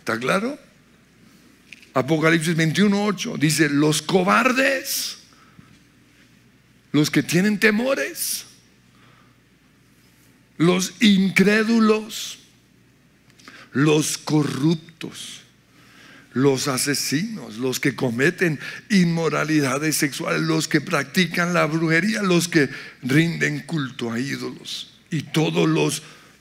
¿Está claro? Apocalipsis 21:8 dice: los cobardes, los que tienen temores, los incrédulos, los corruptos, los asesinos, los que cometen inmoralidades sexuales, los que practican la brujería, los que rinden culto a ídolos y todos los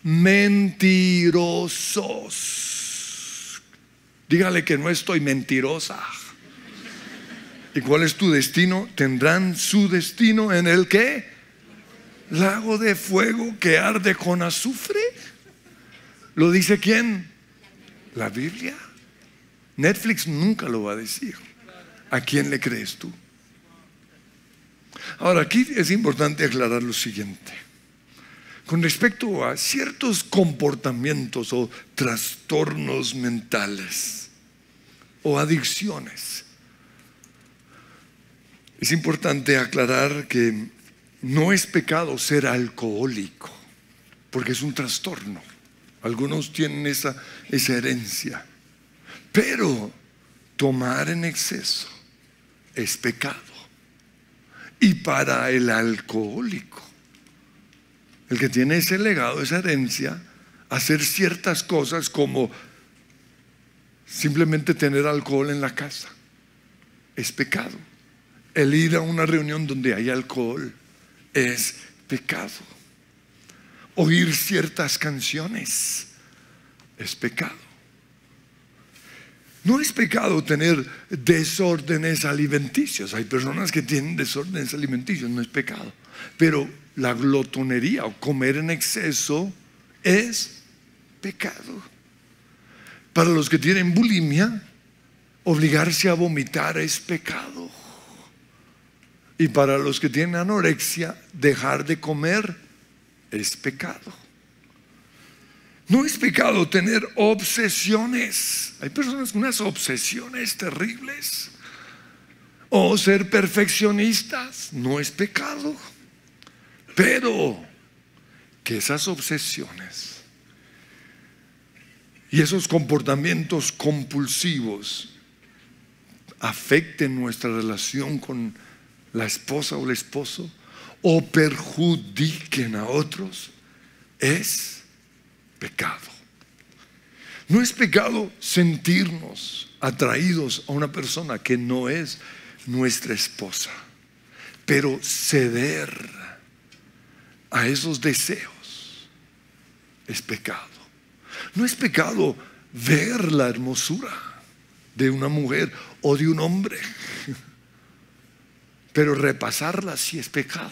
mentirosos. Dígale que no estoy mentirosa. ¿Y cuál es tu destino? Tendrán su destino en el ¿qué? Lago de fuego que arde con azufre. ¿Lo dice quién? La Biblia. Netflix nunca lo va a decir. ¿A quién le crees tú? Ahora, aquí es importante aclarar lo siguiente. Con respecto a ciertos comportamientos o trastornos mentales o adicciones, es importante aclarar que no es pecado ser alcohólico, porque es un trastorno. Algunos tienen esa herencia. Pero tomar en exceso es pecado. Y para el alcohólico, el que tiene ese legado, esa herencia, hacer ciertas cosas como simplemente tener alcohol en la casa es pecado. El ir a una reunión donde hay alcohol es pecado. Oír ciertas canciones es pecado. No es pecado tener desórdenes alimenticios. Hay personas que tienen desórdenes alimenticios, no es pecado. Pero la glotonería o comer en exceso es pecado. Para los que tienen bulimia, obligarse a vomitar es pecado. Y para los que tienen anorexia, dejar de comer es pecado. No es pecado tener obsesiones. Hay personas con unas obsesiones terribles. O ser perfeccionistas. No es pecado. Pero que esas obsesiones y esos comportamientos compulsivos afecten nuestra relación con la esposa o el esposo o perjudiquen a otros es pecado. No es pecado sentirnos atraídos a una persona que no es nuestra esposa, pero ceder a esos deseos es pecado. No es pecado ver la hermosura de una mujer o de un hombre, pero repasarla sí es pecado.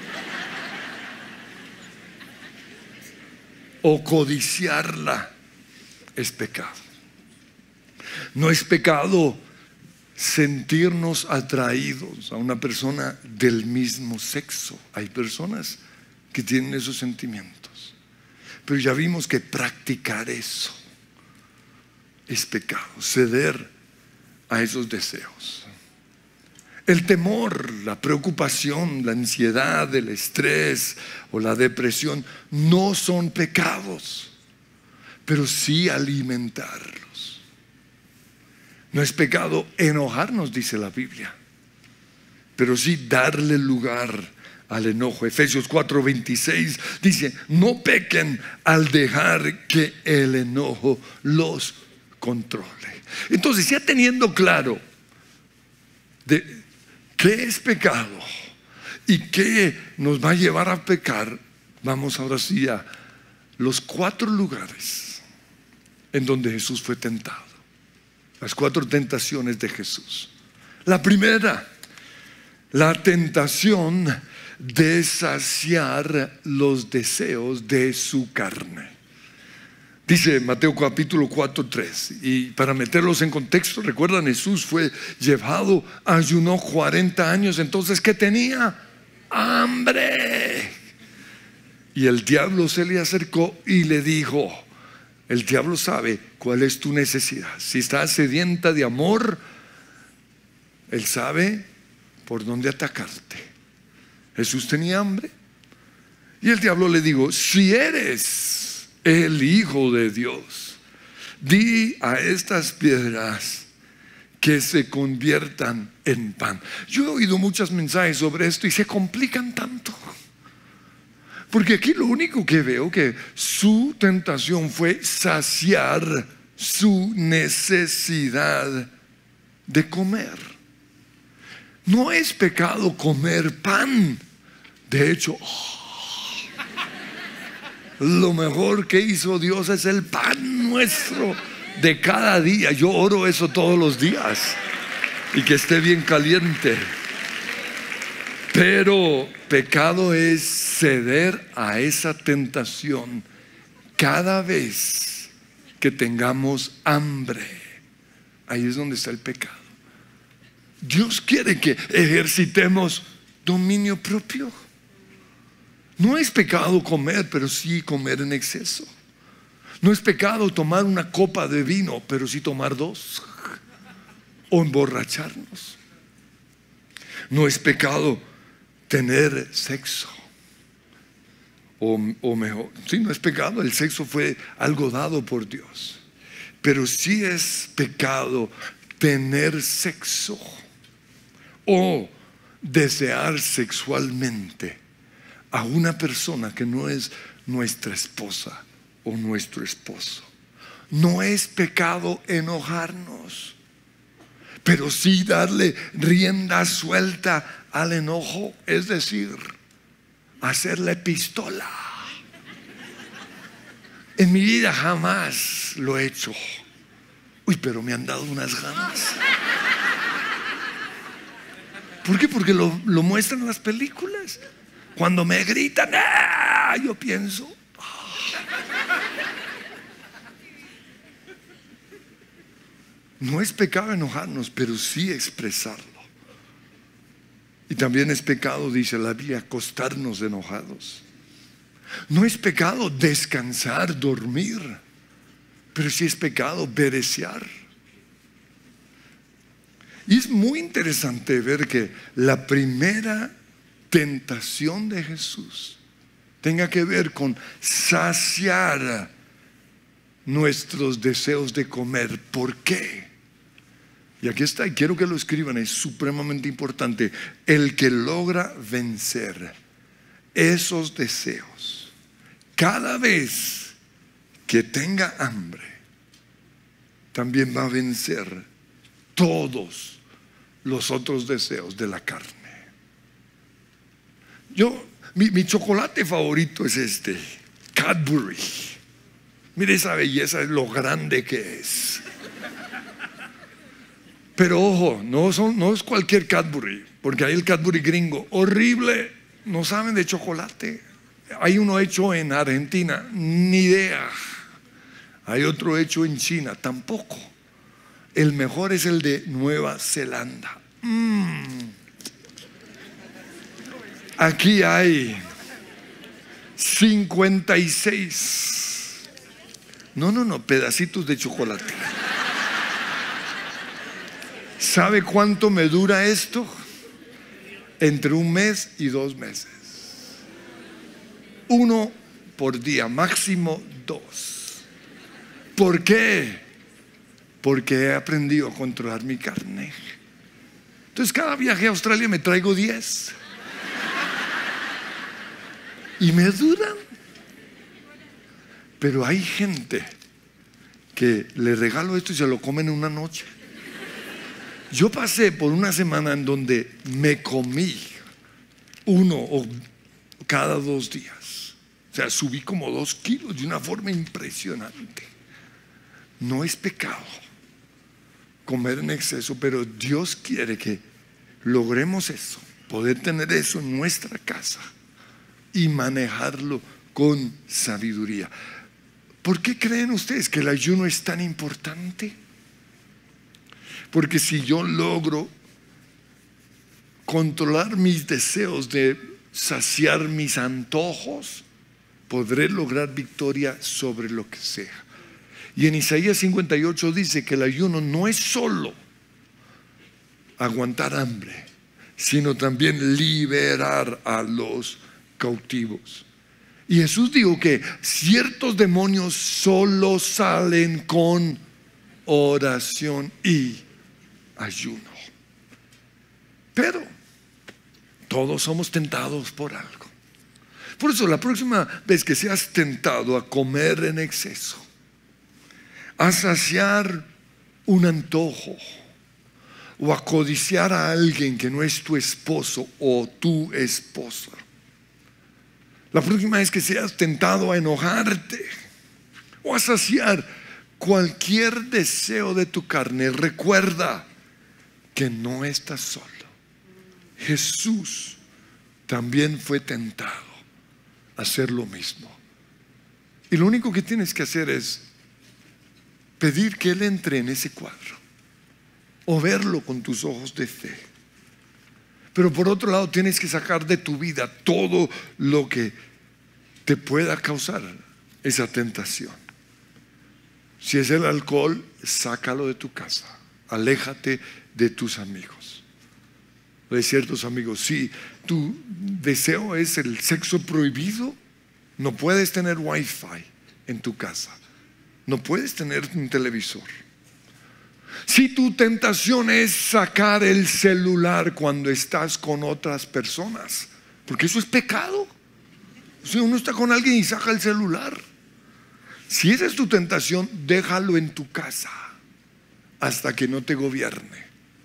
O codiciarla es pecado. No es pecado sentirnos atraídos a una persona del mismo sexo. Hay personas que tienen esos sentimientos, pero ya vimos que practicar eso es pecado, ceder a esos deseos. El temor, la preocupación, la ansiedad, el estrés o la depresión no son pecados, pero sí alimentarlos. No es pecado enojarnos, dice la Biblia, pero sí darle lugar al enojo. Efesios 4:26 dice: no pequen al dejar que el enojo los controle. Entonces, ya teniendo claro de qué es pecado y qué nos va a llevar a pecar, vamos ahora sí a los 4 lugares en donde Jesús fue tentado. Las 4 tentaciones de Jesús. La primera, la tentación de saciar los deseos de su carne. Dice Mateo capítulo 4:3. Y para meterlos en contexto, recuerdan, Jesús fue llevado, ayunó 40 años. Entonces, ¿qué tenía? Hambre. Y el diablo se le acercó y le dijo, el diablo sabe cuál es tu necesidad. Si estás sedienta de amor, él sabe por dónde atacarte. Jesús tenía hambre. Y el diablo le dijo: si eres el Hijo de Dios, di a estas piedras que se conviertan en pan. Yo he oído muchos mensajes sobre esto y se complican tanto. Porque aquí lo único que veo que su tentación fue saciar su necesidad de comer. No es pecado comer pan. De hecho, lo mejor que hizo Dios es el pan nuestro de cada día. Yo oro eso todos los días y que esté bien caliente. Pero pecado es ceder a esa tentación cada vez que tengamos hambre. Ahí es donde está el pecado. Dios quiere que ejercitemos dominio propio. No es pecado comer, pero sí comer en exceso. No es pecado tomar una copa de vino, pero sí tomar dos, o emborracharnos. No es pecado tener sexo, o mejor, sí, no es pecado. El sexo fue algo dado por Dios, pero sí es pecado tener sexo o desear sexualmente a una persona que no es nuestra esposa o nuestro esposo. No es pecado enojarnos, pero sí darle rienda suelta al enojo, es decir, hacerle pistola. En mi vida jamás lo he hecho. Uy, pero me han dado unas ganas. ¿Por qué? Porque lo muestran en las películas. Cuando me gritan, ¡ah!, yo pienso, no es pecado enojarnos, pero sí expresarlo. Y también es pecado, dice la Biblia, acostarnos enojados. No es pecado descansar, dormir, pero sí es pecado perecear. Y es muy interesante ver que la primera tentación de Jesús tenga que ver con saciar nuestros deseos de comer. ¿Por qué? Y aquí está, y quiero que lo escriban, es supremamente importante. El que logra vencer esos deseos cada vez que tenga hambre, también va a vencer todos los otros deseos de la carne. Mi chocolate favorito es este, Cadbury. Mire esa belleza, es lo grande que es. Pero ojo, no es cualquier Cadbury, porque hay el Cadbury gringo, horrible, no saben de chocolate. Hay uno hecho en Argentina, ni idea. Hay otro hecho en China, tampoco. El mejor es el de Nueva Zelanda. Aquí hay 56. No, pedacitos de chocolate. ¿Sabe cuánto me dura esto? Entre 1 mes y 2 meses. 1 por día, máximo 2. ¿Por qué? Porque he aprendido a controlar mi carne. Entonces cada viaje a Australia me traigo 10. Y me duran. Pero hay gente que le regalo esto y se lo comen en una noche. Yo pasé por una semana en donde me comí 1 o cada 2 días. O sea, subí como 2 kilos de una forma impresionante. No es pecado comer en exceso, pero Dios quiere que logremos eso, poder tener eso en nuestra casa y manejarlo con sabiduría. ¿Por qué creen ustedes que el ayuno es tan importante? Porque si yo logro controlar mis deseos de saciar mis antojos, podré lograr victoria sobre lo que sea. Y en Isaías 58 dice que el ayuno no es solo aguantar hambre, sino también liberar a los cautivos. Y Jesús dijo que ciertos demonios solo salen con oración y ayuno. Pero todos somos tentados por algo. Por eso la próxima vez que seas tentado a comer en exceso, a saciar un antojo o a codiciar a alguien que no es tu esposo o tu esposa, la próxima vez que seas tentado a enojarte o a saciar cualquier deseo de tu carne, recuerda que no estás solo. Jesús también fue tentado a hacer lo mismo. Y lo único que tienes que hacer es pedir que Él entre en ese cuadro o verlo con tus ojos de fe. Pero por otro lado tienes que sacar de tu vida todo lo que te pueda causar esa tentación. Si es el alcohol, sácalo de tu casa. Aléjate de tus amigos, de ciertos amigos. Si tu deseo es el sexo prohibido, no puedes tener wifi en tu casa, no puedes tener un televisor. Si tu tentación es sacar el celular cuando estás con otras personas, porque eso es pecado. Si uno está con alguien y saca el celular, si esa es tu tentación, déjalo en tu casa hasta que no te gobierne.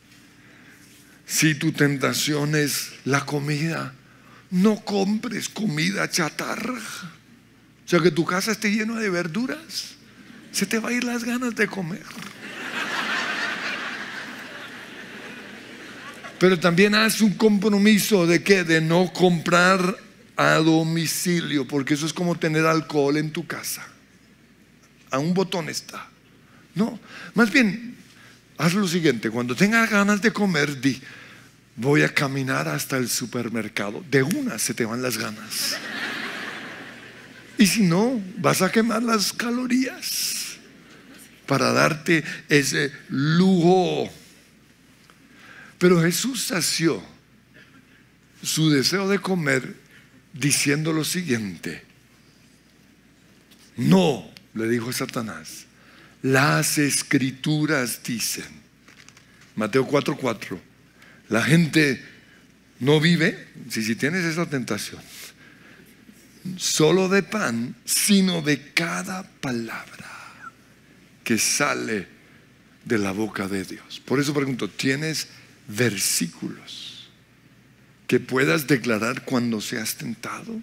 Si tu tentación es la comida, no compres comida chatarra. O sea, que tu casa esté llena de verduras, se te va a ir las ganas de comer. Pero también haz un compromiso de que de no comprar a domicilio, porque eso es como tener alcohol en tu casa. A un botón está. No, más bien haz lo siguiente: cuando tengas ganas de comer, di: voy a caminar hasta el supermercado. De una se te van las ganas. Y si no, vas a quemar las calorías para darte ese lujo. Pero Jesús sació su deseo de comer diciendo lo siguiente: no, le dijo a Satanás, las escrituras dicen, Mateo 4:4, la gente no vive, si tienes esa tentación, solo de pan, sino de cada palabra que sale de la boca de Dios. Por eso pregunto, ¿tienes versículos que puedas declarar cuando seas tentado?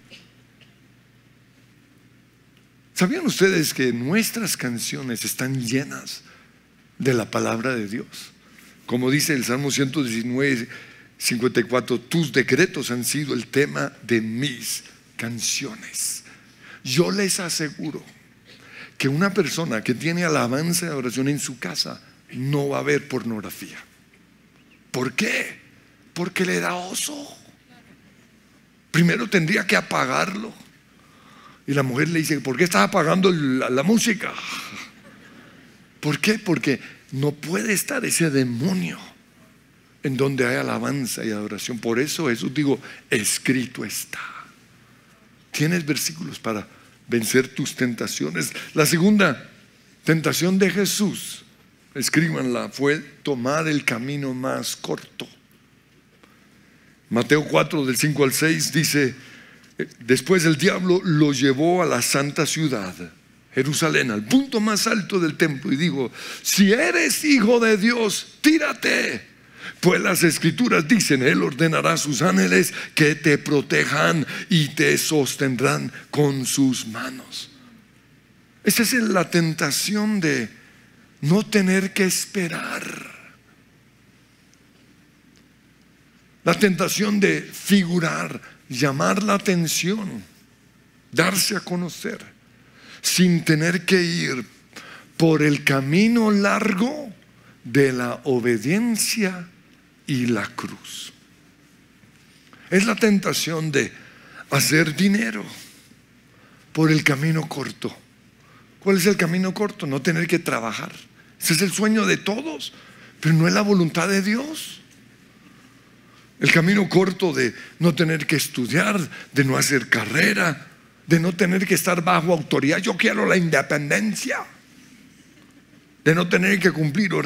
¿Sabían ustedes que nuestras canciones están llenas de la palabra de Dios? Como dice el Salmo 119:54, tus decretos han sido el tema de mis canciones. Yo les aseguro que una persona que tiene alabanza y adoración en su casa no va a ver pornografía. ¿Por qué? Porque le da oso. Primero tendría que apagarlo. Y la mujer le dice: ¿por qué estás apagando la música? ¿Por qué? Porque no puede estar ese demonio en donde hay alabanza y adoración. Por eso Jesús dijo: escrito está. Tienes versículos para vencer tus tentaciones. La segunda tentación de Jesús, escríbanla, fue tomar el camino más corto. Mateo 4 del 5 al 6 dice: después el diablo lo llevó a la santa ciudad, Jerusalén, al punto más alto del templo, y dijo: si eres hijo de Dios, tírate, pues las escrituras dicen, Él ordenará a sus ángeles que te protejan y te sostendrán con sus manos. Esa es la tentación de no tener que esperar. La tentación de figurar, llamar la atención, darse a conocer, sin tener que ir por el camino largo de la obediencia y la cruz. Es la tentación de hacer dinero por el camino corto. ¿Cuál es el camino corto? No tener que trabajar. Ese es el sueño de todos, pero no es la voluntad de Dios. El camino corto de no tener que estudiar, de no hacer carrera, de no tener que estar bajo autoridad. Yo quiero la independencia, de no tener que cumplir horarios.